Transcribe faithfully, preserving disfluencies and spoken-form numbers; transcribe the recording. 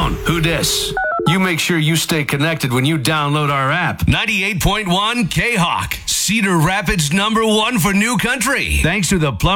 phone. Who dis? You make sure you stay connected when you download our app. ninety-eight point one K-Hawk, Cedar Rapids number one for new country. Thanks to the Plum